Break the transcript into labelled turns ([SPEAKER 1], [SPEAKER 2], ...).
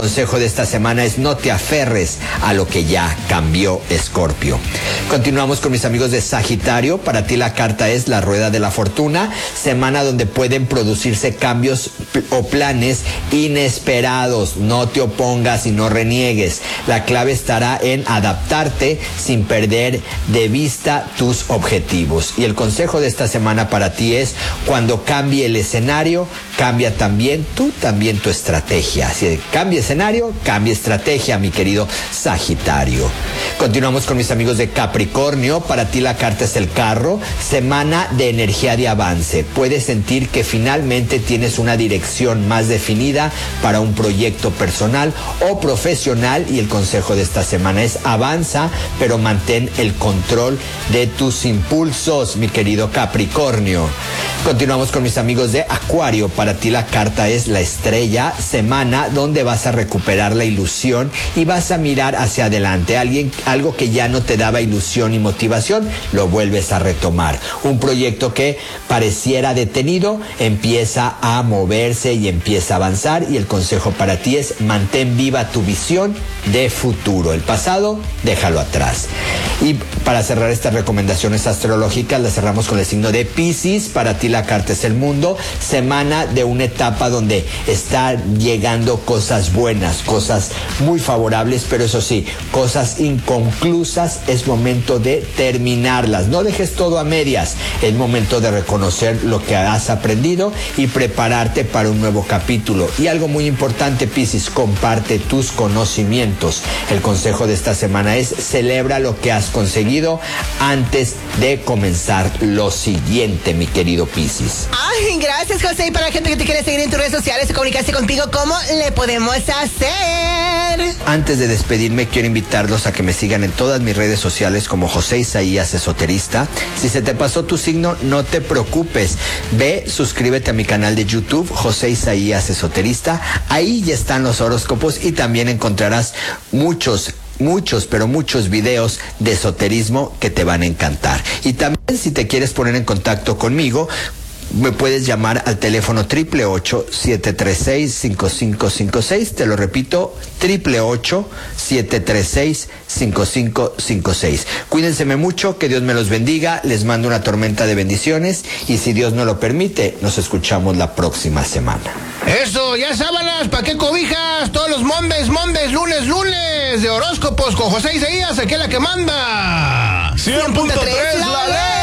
[SPEAKER 1] consejo de esta semana es no te aferres a lo que ya cambió, Escorpio. Continuamos con mis amigos de Sagitario. Para ti la carta es la rueda de la fortuna, semana donde pueden producirse cambios o planes inesperados. No te opongas y no reniegues. La clave estará en adaptarte sin perder de vista tus objetivos. Y el consejo de esta semana para ti es: cuando cambie el escenario, cambia también tu estrategia. Si cambia escenario, cambia estrategia, mi querido Sagitario. Continuamos con mis amigos de Capricornio. Para ti la carta es el carro, semana de energía de avance. Puedes sentir que finalmente tienes una dirección más definida para un proyecto personal o profesional, y el consejo de esta semana es: avanza, pero mantén el control de tus impulsos, mi querido Capricornio. Continuamos con mis amigos de Acuario. Para ti la carta es la estrella, semana donde vas a recuperar la ilusión y vas a mirar hacia adelante. Algo que ya no te daba ilusión y motivación, lo vuelves a retomar. Un proyecto que pareciera detenido empieza a moverse y empieza a avanzar, y el consejo para ti es: mantén viva tu visión de futuro. El pasado, déjalo atrás. Y para cerrar estas recomendaciones astrológicas, las cerramos con el signo de Piscis. Para ti la carta es el mundo, semana de una etapa donde está llegando cosas buenas, cosas muy favorables, pero eso sí, cosas inconclusas. Es momento de terminarlas. No dejes todo a medias. Es momento de reconocer lo que has aprendido y prepararte para un nuevo capítulo. Y algo muy importante, Piscis, comparte tus conocimientos. El consejo de esta semana es: celebra lo que has conseguido antes de comenzar lo siguiente, mi querido Piscis.
[SPEAKER 2] Ay, gracias, José. Y para la gente que te quiere seguir en tus redes sociales y comunicarse contigo, ¿cómo le podemos hacer?
[SPEAKER 1] Antes de despedirme, quiero invitarlos a que me sigan en todas mis redes sociales como José Isaías Esoterista. Si se te pasó tu signo, no te preocupes. Ve, suscríbete a mi canal de YouTube, José Isaías Esoterista. Ahí ya están los horóscopos y también encontrarás muchos videos de esoterismo que te van a encantar. Y también, si te quieres poner en contacto conmigo, me puedes llamar al teléfono 888-736-5556. Te lo repito, 888-736-5556. Cuídense mucho, que Dios me los bendiga. Les mando una tormenta de bendiciones y, si Dios no lo permite, nos escuchamos la próxima semana.
[SPEAKER 3] Eso, ya sábanas, ¿para qué cobijas? Todos los mondes, lunes de horóscopos con José Isaías, aquí es la que manda.
[SPEAKER 2] 100.3 la ley.